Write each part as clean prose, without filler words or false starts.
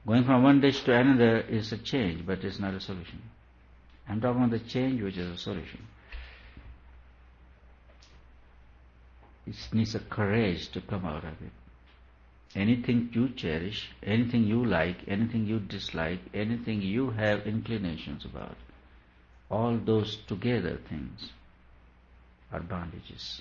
Going from one dish to another is a change, but it's not a solution. I'm talking about the change which is a solution. It needs a courage to come out of it. Anything you cherish, anything you like, anything you dislike, anything you have inclinations about, all those together things are bondages.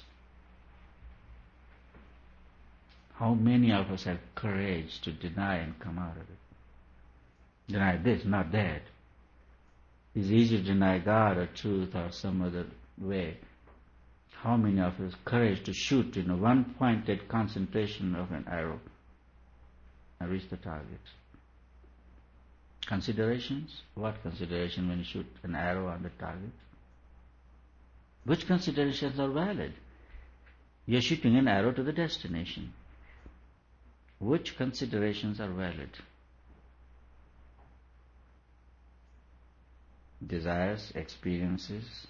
How many of us have courage to deny and come out of it? Deny this, not that. It's easy to deny God or truth or some other way. How many of us have courage to shoot in a one-pointed concentration of an arrow and reach the target? Considerations? What consideration when you shoot an arrow on the target? Which considerations are valid? You're shooting an arrow to the destination. Which considerations are valid? Desires, experiences,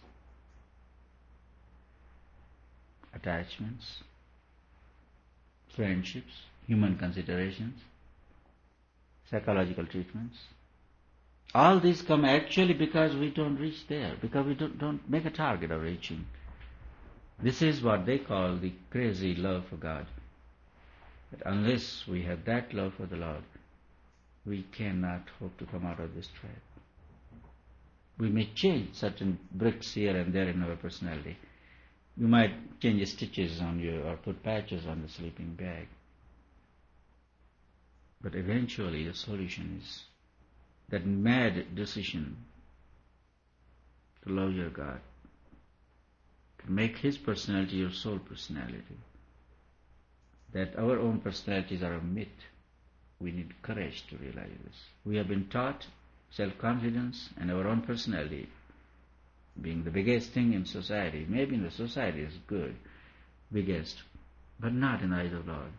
attachments, friendships, human considerations, psychological treatments. All these come actually because we don't reach there, because we don't make a target of reaching. This is what they call the crazy love for God. But unless we have that love for the Lord, we cannot hope to come out of this trap. We may change certain bricks here and there in our personality. You might change the stitches on you or put patches on the sleeping bag. But eventually the solution is that mad decision to love your God, to make His personality your sole personality. That our own personalities are a myth. We need courage to realize this. We have been taught self-confidence and our own personality being the biggest thing in society. Maybe in the society is good, biggest, but not in the eyes of Lord.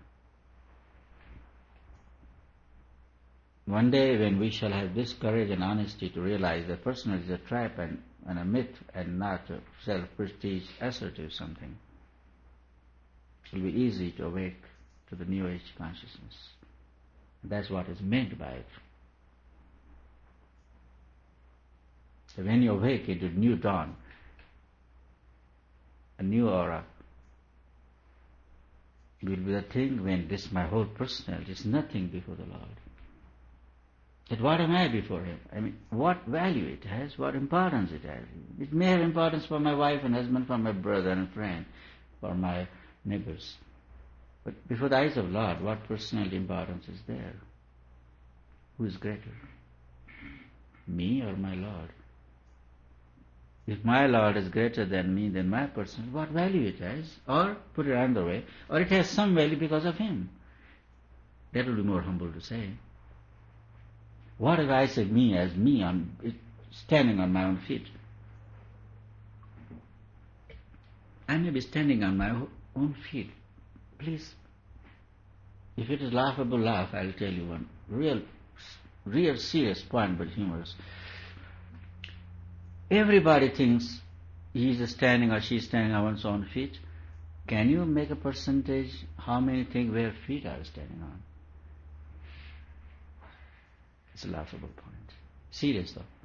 One day when we shall have this courage and honesty to realize that personality is a trap and a myth and not a self-prestige assertive something, it will be easy to awake to the New Age consciousness. That's what is meant by it. So when you awake into new dawn, a new aura, it will be the thing when this my whole personality is nothing before the Lord. That what am I before Him? I mean, what value it has, what importance it has. It may have importance for my wife and husband, for my brother and friend, for my neighbors. But before the eyes of Lord, what personal importance is there? Who is greater? Me or my Lord? If my Lord is greater than me, then my personal, what value it has? Or, put it another way, or it has some value because of Him. That would be more humble to say. What if I say me as me, standing on my own feet? I may be standing on my own feet. Please, if it is laughable, laugh. I'll tell you one real serious point, but humorous. Everybody thinks he is standing or she is standing on one's own feet. Can you make a percentage how many think where feet are standing on? It's a laughable point. Serious though.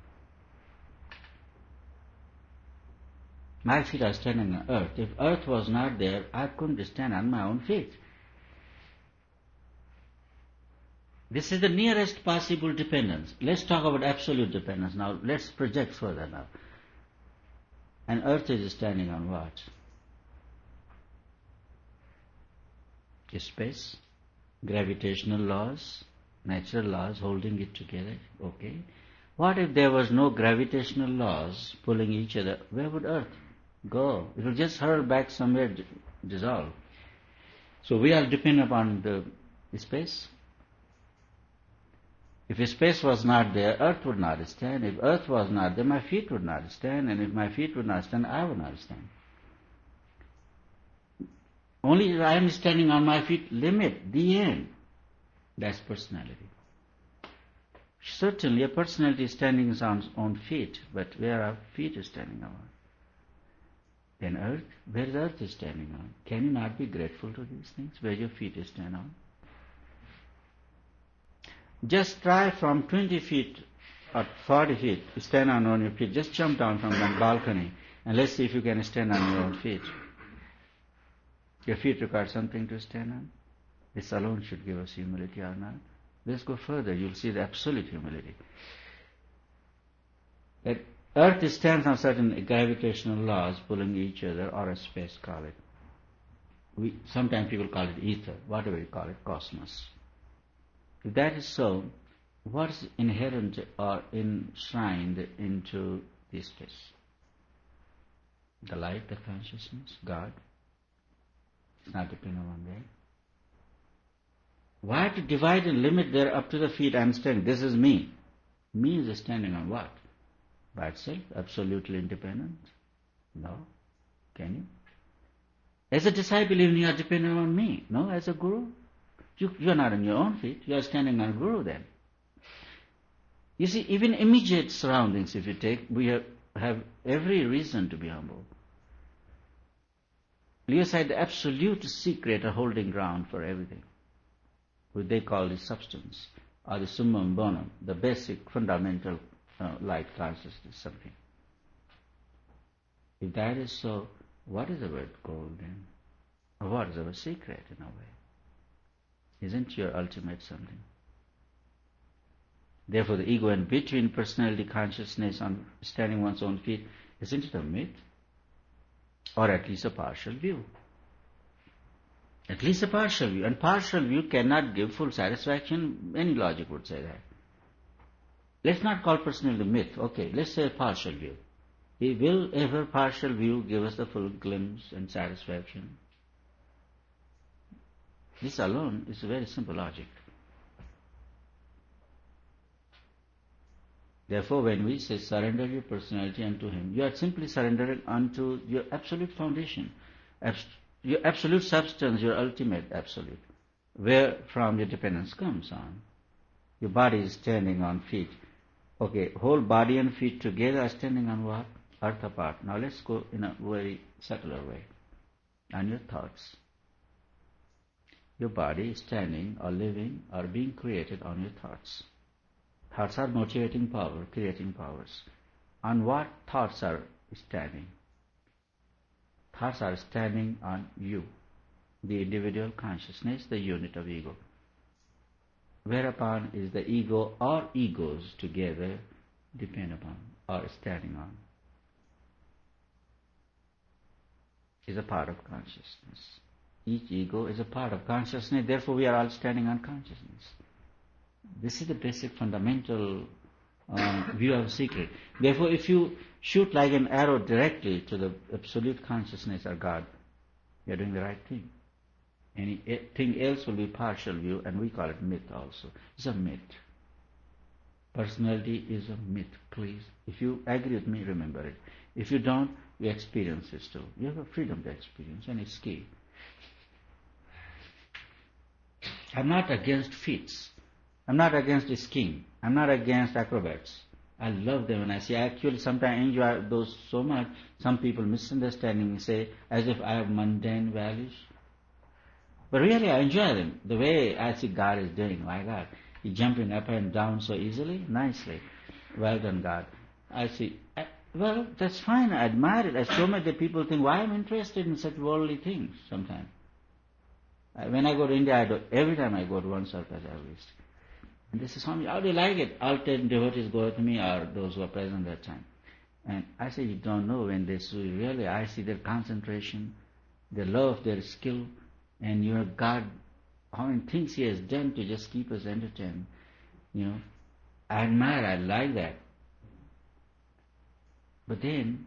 My feet are standing on earth. If earth was not there, I couldn't stand on my own feet. This is the nearest possible dependence. Let's talk about absolute dependence now. Let's project further now. And earth is standing on what? Space, gravitational laws, natural laws holding it together. Okay. What if there was no gravitational laws pulling each other? Where would earth go? It will just hurl back somewhere, dissolve. So we are dependent upon the space. If space was not there, earth would not stand. If earth was not there, my feet would not stand. And if my feet would not stand, I would not stand. Only if I am standing on my feet, limit, the end. That's personality. Certainly a personality is standing on its own feet, but where are feet standing on? Then earth, where is earth standing on? Can you not be grateful to these things, where your feet stand on? Just try from 20 feet or 40 feet, stand on your feet. Just jump down from that balcony and let's see if you can stand on your own feet. Your feet require something to stand on. This alone should give us humility or not. Let's go further. You'll see the absolute humility. That Earth stands on certain gravitational laws pulling each other, or a space, call it. Sometimes people call it ether, whatever you call it, cosmos. If that is so, what is inherent or enshrined into this space? The light, the consciousness, God. It's not dependent on that. Why to divide and limit there up to the feet I'm standing? This is me. Me is standing on what? By itself? Absolutely independent? No. Can you? As a disciple, even you are dependent on me. No, as a guru? You are not on your own feet. You are standing on guru then. You see, even immediate surroundings, if you take, we have every reason to be humble. Leave aside the absolute secret or holding ground for everything, which they call the substance, or the summum bonum, the basic fundamental light consciousness, something. If that is so, what is the word gold then? Or what is our secret in a way? Isn't your ultimate something? Therefore the ego and between personality consciousness on standing one's own feet, isn't it a myth? Or at least a partial view. At least a partial view. And partial view cannot give full satisfaction. Any logic would say that. Let's not call personality myth. Okay, let's say a partial view. Will ever partial view give us the full glimpse and satisfaction? This alone is a very simple logic. Therefore, when we say surrender your personality unto Him, you are simply surrendering unto your absolute foundation, your absolute substance, your ultimate absolute, where from your dependence comes on. Your body is standing on feet. Okay, whole body and feet together are standing on what? Earth apart. Now let's go in a very subtler way. On your thoughts. Your body is standing or living or being created on your thoughts. Thoughts are motivating power, creating powers. On what thoughts are standing? Thoughts are standing on you, the individual consciousness, the unit of ego. Whereupon is the ego or egos together depend upon or standing on. Is a part of consciousness. Each ego is a part of consciousness, therefore we are all standing on consciousness. This is the basic fundamental view of secret. Therefore, if you shoot like an arrow directly to the absolute consciousness or God, you are doing the right thing. Anything else will be partial view, and we call it myth also. It's a myth. Personality is a myth, please. If you agree with me, remember it. If you don't, you experience it still. You have a freedom to experience, and it's key. I'm not against feats. I'm not against skiing. I'm not against acrobats. I love them, and I see. I actually sometimes enjoy those so much. Some people misunderstanding me, say as if I have mundane values. But really I enjoy them. The way I see God is doing, my God. He's jumping up and down so easily, nicely. Well done, God. I see. Well, that's fine. I admire it. I so much that people think, why I'm interested in such worldly things sometimes. When I go to India, every time I go to one circus at least. And they say, Swami, how do you like it? All 10 devotees go with me, or those who are present that time. And I say, you don't know when they see. Really, I see their concentration, their love, their skill, and your God, how many things He has done to just keep us entertained. I admire, I like that. But then,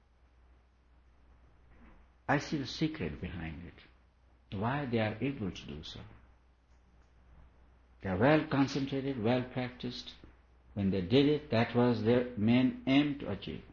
I see the secret behind it. Why they are able to do so. They are well concentrated, well practiced. When they did it, that was their main aim to achieve.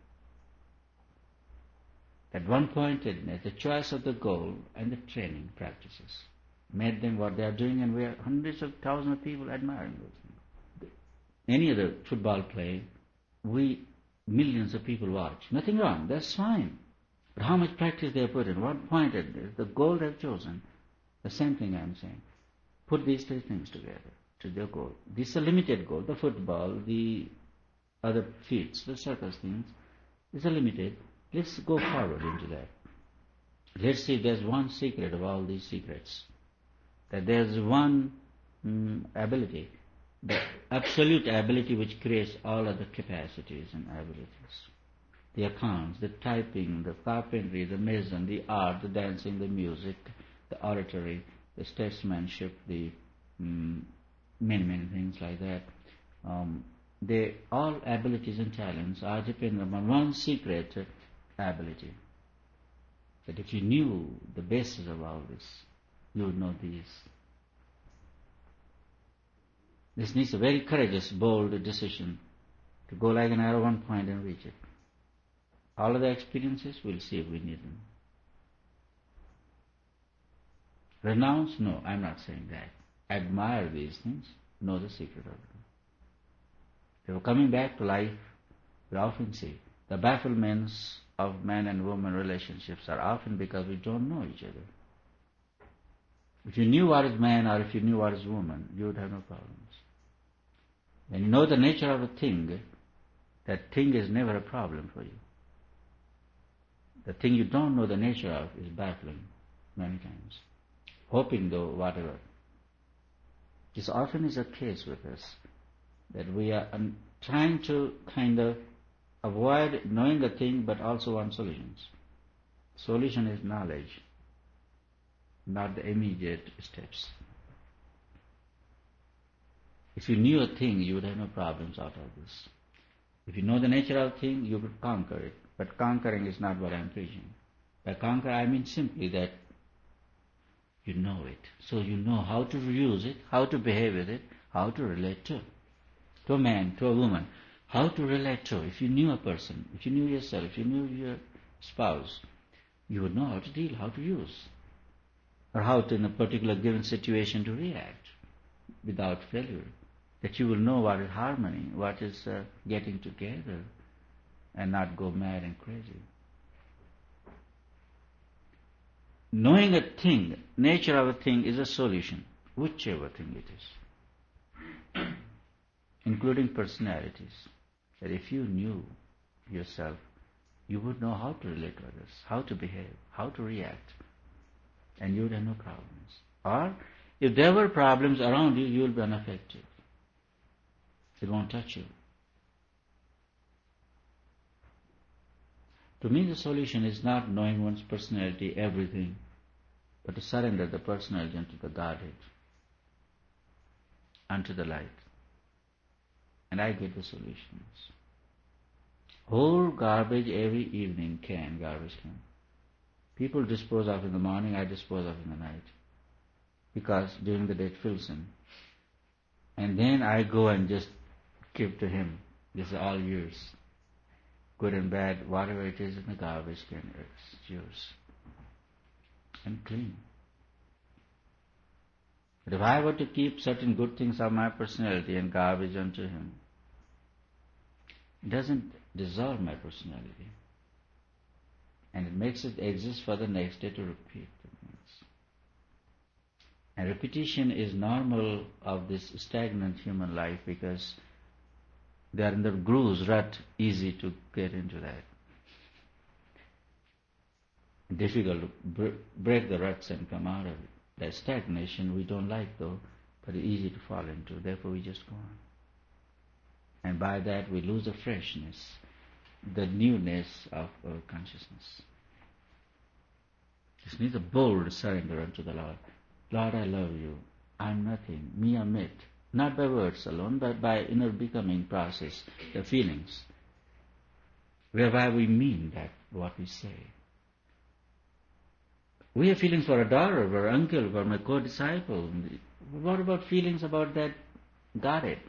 That one-pointedness, the choice of the goal and the training practices made them what they are doing, and we are hundreds of thousands of people admiring those things. Any other football play, millions of people watch. Nothing wrong, that's fine. But how much practice they have put in, one-pointedness, the goal they have chosen, the same thing I am saying. Put these three things together. to their goal. This is a limited goal. The football, the other feats, the circus things, is a limited. Let's go forward into that. Let's see, there's one secret of all these secrets. That there's one ability, the absolute ability which creates all other capacities and abilities. The accounts, the typing, the carpentry, the mason, the art, the dancing, the music, the oratory, the statesmanship, the many things like that. They all abilities and talents are dependent on one secret ability. That if you knew the basis of all this, you would know these. This needs a very courageous, bold decision to go like an arrow one point and reach it. All of the experiences, we'll see if we need them. Renounce? No, I'm not saying that. Admire these things, know the secret of them. If we're coming back to life, we often see the bafflements of man and woman relationships are often because we don't know each other. If you knew what is man or if you knew what is woman, you would have no problems. When you know the nature of a thing, that thing is never a problem for you. The thing you don't know the nature of is baffling many times. Hoping though, whatever. This often is a case with us, that we are trying to kind of avoid knowing the thing but also want solutions. Solution is knowledge, not the immediate steps. If you knew a thing, you would have no problems out of this. If you know the nature of a thing, you would conquer it. But conquering is not what I'm preaching. By conquer, I mean simply that you know it. So you know how to use it, how to behave with it, how to relate to a man, to a woman, how to relate to. If you knew a person, if you knew yourself, if you knew your spouse, you would know how to deal, how to use, or how to, in a particular given situation, to react without failure. That you will know what is harmony, what is getting together, and not go mad and crazy. Knowing a thing, nature of a thing, is a solution, whichever thing it is, including personalities. That if you knew yourself, you would know how to relate to others, how to behave, how to react, and you would have no problems. Or, if there were problems around you, you will be unaffected. It won't touch you. To me, the solution is not knowing one's personality, everything, but to surrender the personality unto the Godhead, unto the light. And I get the solutions. Whole garbage every evening garbage can. People dispose of in the morning, I dispose of in the night. Because during the day it fills in. And then I go and just give to Him. This is all yours. Good and bad, whatever it is in the garbage can, it's yours. And clean. But if I were to keep certain good things of my personality and garbage unto Him, it doesn't dissolve my personality. And it makes it exist for the next day to repeat the things. And repetition is normal of this stagnant human life because they are in the grooves, rut, easy to get into that. Difficult to break the ruts and come out of it. That stagnation we don't like though, but it's easy to fall into. Therefore we just go on. And by that we lose the freshness, the newness of our consciousness. This needs a bold surrender unto the Lord. Lord, I love you. I'm nothing. Me a myth. Not by words alone, but by inner becoming process, the feelings, whereby we mean that what we say. We have feelings for a daughter, for an uncle, for my co-disciple. What about feelings about that Godhead,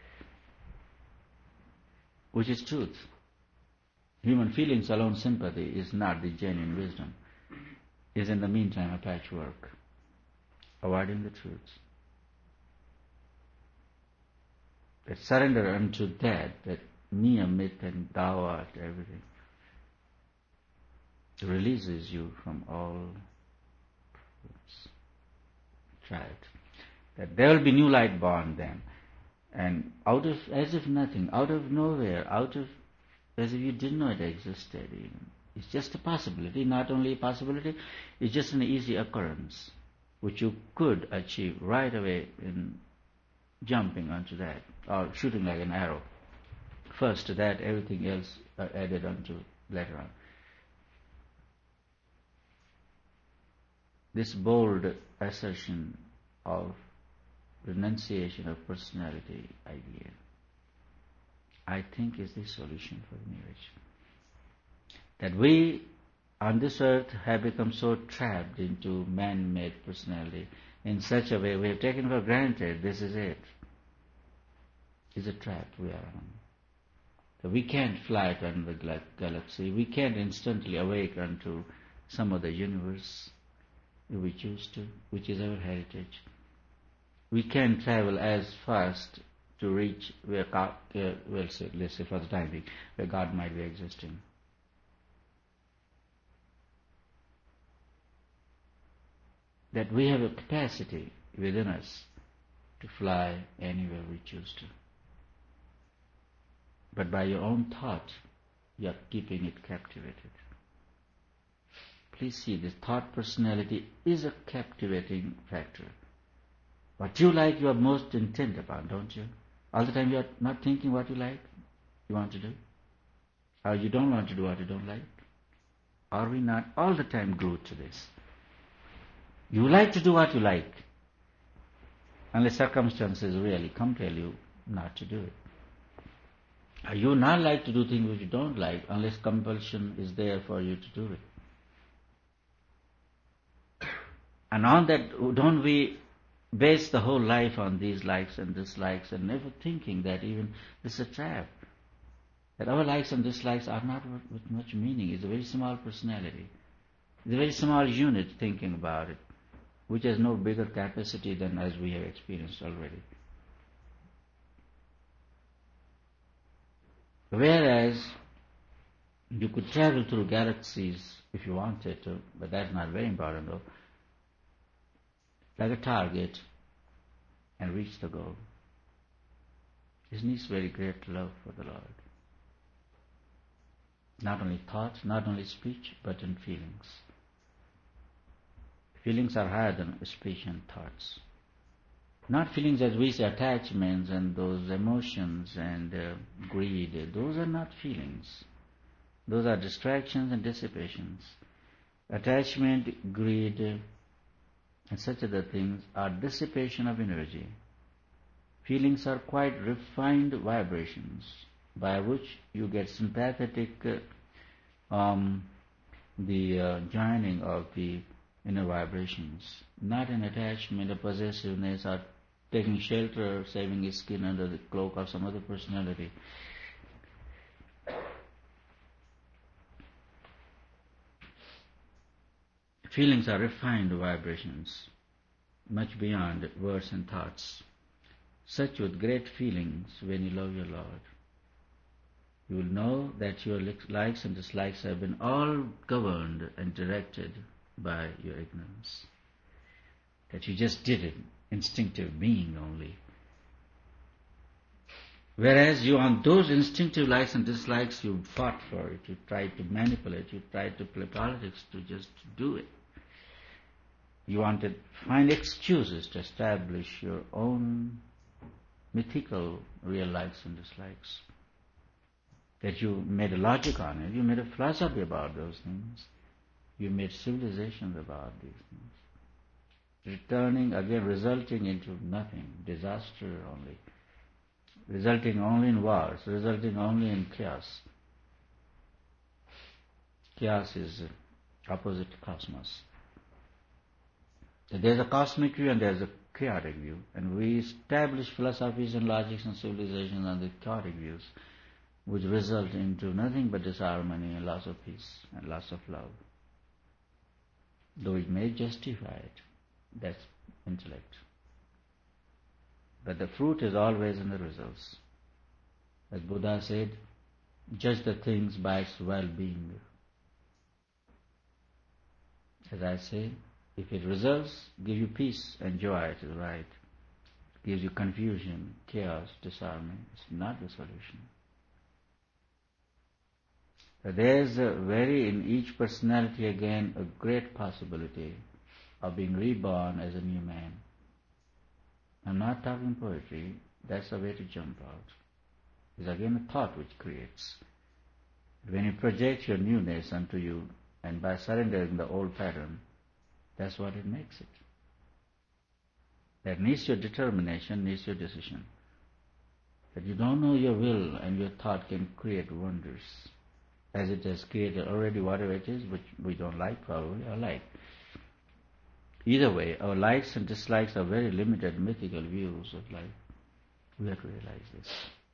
which is truth? Human feelings alone, sympathy, is not the genuine wisdom. Is in the meantime a patchwork, avoiding the truth. That surrender unto that me a myth and thou art everything, releases you from all problems. Try it. That there will be new light born then. And as if nothing, out of nowhere, as if you didn't know it existed even. It's just a possibility, not only a possibility, it's just an easy occurrence, which you could achieve right away in jumping onto that, or shooting like an arrow. First to that, everything else added onto later on. This bold assertion of renunciation of personality idea, I think, is the solution for the New Age. That we on this earth have become so trapped into man-made personality in such a way we have taken for granted this is it. It's a trap we are on. So we can't fly to another galaxy. We can't instantly awake unto some other universe if we choose to, which is our heritage. We can travel as fast to reach where God, let's say for the time being, where God might be existing. That we have a capacity within us to fly anywhere we choose to. But by your own thought, you are keeping it captivated. Please see, this thought personality is a captivating factor. What you like, you are most intent upon, don't you? All the time you are not thinking what you like, you want to do. Or you don't want to do what you don't like. Are we not all the time glued to this? You like to do what you like, unless circumstances really compel you not to do it. Or you not like to do things which you don't like, unless compulsion is there for you to do it. And on that, don't we base the whole life on these likes and dislikes, and never thinking that even this is a trap? That our likes and dislikes are not with much meaning. It's a very small personality. It's a very small unit thinking about it, which has no bigger capacity than as we have experienced already. Whereas you could travel through galaxies if you wanted to, but that's not very important though, like a target, and reach the goal. This needs very great love for the Lord. Not only thought, not only speech, but in feelings. Feelings are higher than speech and thoughts. Not feelings as we say, attachments and those emotions and greed. Those are not feelings. Those are distractions and dissipations. Attachment, greed, and such other things are dissipation of energy. Feelings are quite refined vibrations by which you get sympathetic, joining of the inner vibrations. Not an attachment, a possessiveness, or taking shelter, saving his skin under the cloak of some other personality. Feelings are refined vibrations, much beyond words and thoughts. Such with great feelings when you love your Lord. You will know that your likes and dislikes have been all governed and directed by your ignorance. That you just did it, instinctive being only. Whereas you, on those instinctive likes and dislikes, you fought for it, you tried to manipulate, you tried to play politics to just do it. You wanted to find excuses to establish your own mythical real likes and dislikes. That you made a logic on it, you made a philosophy about those things, you made civilizations about these things. Returning again, resulting into nothing, disaster only, resulting only in wars, resulting only in chaos. Chaos is opposite cosmos. There's a cosmic view and there's a chaotic view, and we establish philosophies and logics and civilizations on the chaotic views, which result into nothing but disharmony and loss of peace and loss of love. Though it may justify it, that's intellect. But the fruit is always in the results. As Buddha said, judge the things by its well-being. As I say, if it results, give you peace and joy, it is right. gives you confusion, chaos, disharmony. It's not the solution. There's in each personality again a great possibility of being reborn as a new man. I'm not talking poetry, that's the way to jump out. It's again a thought which creates. When you project your newness unto you, and by surrendering the old pattern, that's what it makes it. That needs your determination, needs your decision. That you don't know your will and your thought can create wonders. As it has created already whatever it is, which we don't like probably, or like. Either way, our likes and dislikes are very limited mythical views of life. We have to realize this.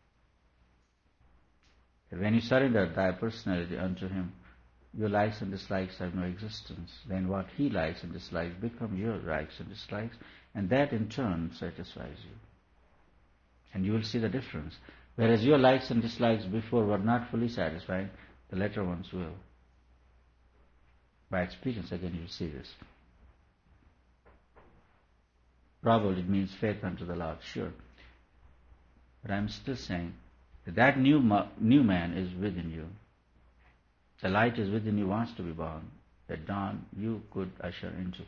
That when you surrender thy personality unto him, your likes and dislikes have no existence. Then what he likes and dislikes become your likes and dislikes, and that in turn satisfies you. And you will see the difference. Whereas your likes and dislikes before were not fully satisfying, the later ones will. By experience again you will see this. Probably it means faith unto the Lord, sure. But I'm still saying that new man is within you. The light is within you, wants to be born. That dawn you could usher into.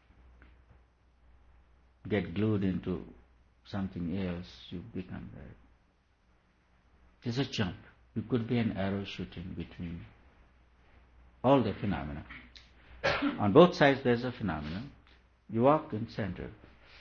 Get glued into something else, you become that. There's a jump. You could be an arrow shooting between all the phenomena. On both sides there's a phenomenon. You walk in center.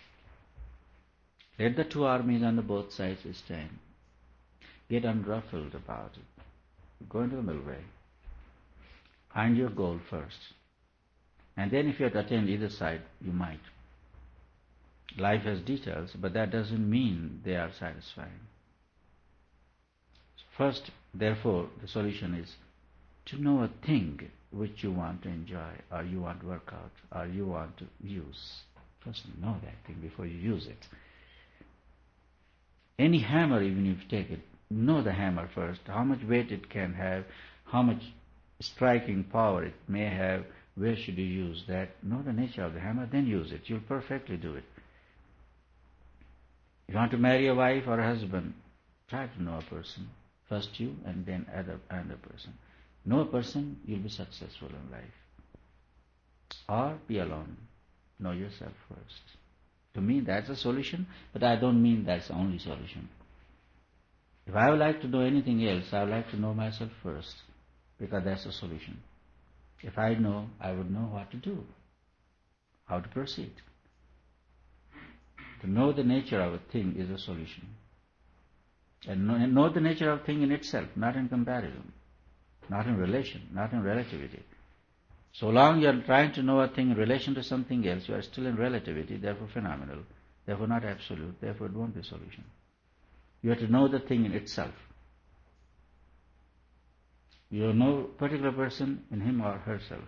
Let the two armies on the both sides stand. Get unruffled about it. Go into the middle way. Find your goal first. And then if you have to attain either side, you might. Life has details, but that doesn't mean they are satisfying. First, therefore, the solution is to know a thing which you want to enjoy, or you want to work out, or you want to use. First know that thing before you use it. Any hammer, even if you take it, know the hammer first, how much weight it can have, how much striking power it may have, where should you use that. Know the nature of the hammer, then use it. You'll perfectly do it. If you want to marry a wife or a husband, try to know a person. First you and then another person. Know a person, you'll be successful in life. Or be alone. Know yourself first. To me, that's a solution, but I don't mean that's the only solution. If I would like to know anything else, I would like to know myself first, because that's the solution. If I know, I would know what to do, how to proceed. To know the nature of a thing is a solution. And know the nature of a thing in itself, not in comparison, not in relation, not in relativity. So long you are trying to know a thing in relation to something else, you are still in relativity, therefore phenomenal, therefore not absolute, therefore it won't be a solution. You have to know the thing in itself. You know a particular person in him or herself.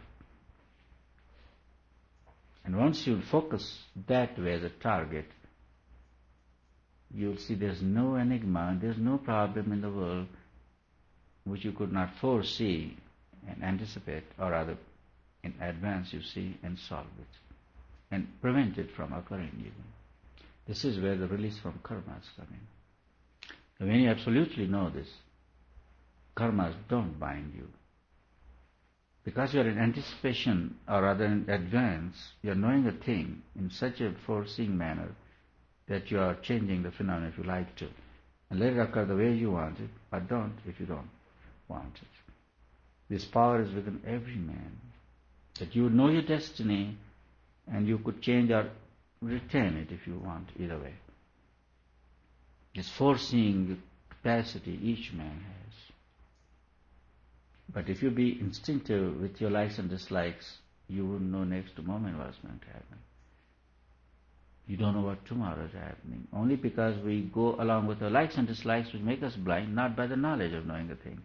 And once you focus that way as a target, you'll see there's no enigma, there's no problem in the world which you could not foresee and anticipate, or rather in advance you see and solve it and prevent it from occurring even. This is where the release from karmas come in. And when you absolutely know this, karmas don't bind you. Because you are in anticipation, or rather in advance, you are knowing a thing in such a foreseeing manner that you are changing the phenomenon if you like to. And let it occur the way you want it, but don't if you don't want it. This power is within every man. That you would know your destiny and you could change or retain it if you want, either way. This foreseeing capacity each man has. But if you be instinctive with your likes and dislikes, you wouldn't know next moment what's going to happen. You don't know what tomorrow is happening. Only because we go along with our likes and dislikes which make us blind, not by the knowledge of knowing a thing.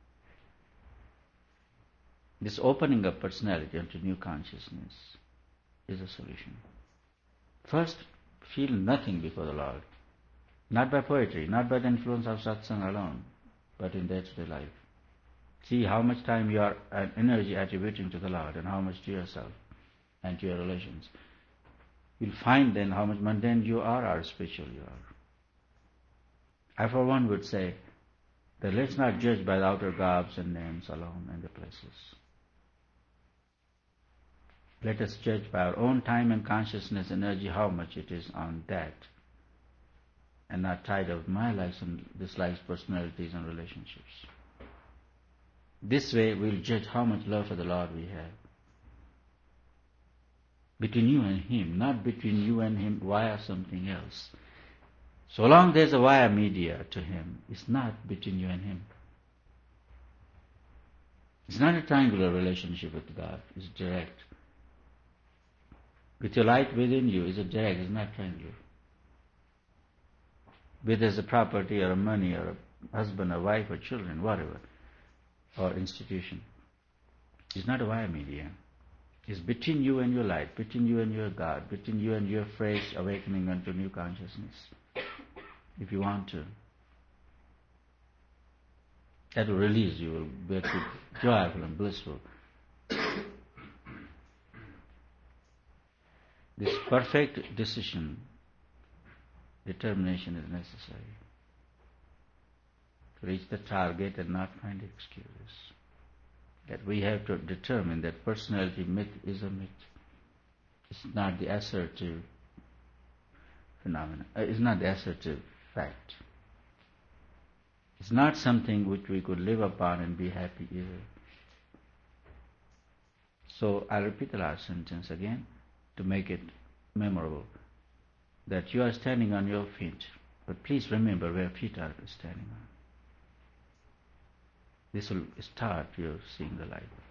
This opening up personality into new consciousness is a solution. First, feel nothing before the Lord. Not by poetry, not by the influence of satsang alone, but in day-to-day life. See how much time you are and energy attributing to the Lord and how much to yourself and to your relations. you'll find then how much mundane you are or spiritual you are. I for one would say that let's not judge by the outer garbs and names alone and the places. Let us judge by our own time and consciousness energy how much it is on that, and not tied up my likes and dislikes, personalities and relationships. This way we'll judge how much love for the Lord we have. Between you and Him, not between you and Him via something else. So long there's a via media to Him, it's not between you and Him. It's not a triangular relationship with God, it's direct. With your light within you, it's a direct, it's not triangular. Whether it's a property or a money or a husband or wife or children, whatever, or institution. It's not a via media. It's between you and your light, between you and your God, between you and your fresh awakening unto new consciousness, if you want to. That will release you, will make you joyful and blissful. This perfect decision, determination is necessary to reach the target and not find excuses. That we have to determine that personality myth is a myth. It's not the assertive phenomenon. It's not the assertive fact. It's not something which we could live upon and be happy either. So I'll repeat the last sentence again to make it memorable. That you are standing on your feet, but please remember where feet are standing on. This will start you seeing the light.